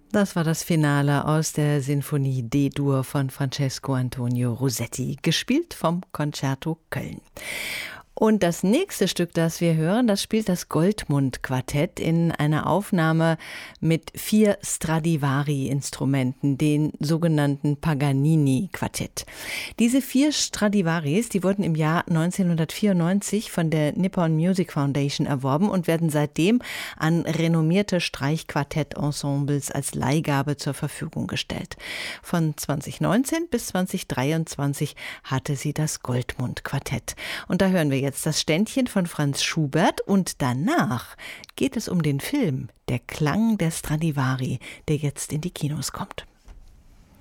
Das war das Finale aus der Sinfonie D-Dur von Francesco Antonio Rossetti, gespielt vom Concerto Köln. Und das nächste Stück, das wir hören, das spielt das Goldmund-Quartett in einer Aufnahme mit 4 Stradivari-Instrumenten, den sogenannten Paganini-Quartett. Diese 4 Stradivaris, die wurden im Jahr 1994 von der Nippon Music Foundation erworben und werden seitdem an renommierte Streichquartett-Ensembles als Leihgabe zur Verfügung gestellt. Von 2019 bis 2023 hatte sie das Goldmund-Quartett. Und da hören wir jetzt das Ständchen von Franz Schubert und danach geht es um den Film Der Klang der Stradivari, der jetzt in die Kinos kommt.